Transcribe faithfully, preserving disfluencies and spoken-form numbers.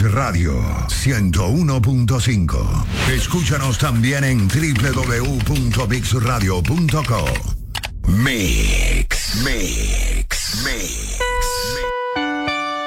Radio ciento uno punto cinco. Escúchanos también en doble u doble u doble u punto mix radio punto com. Mix, mix, mix.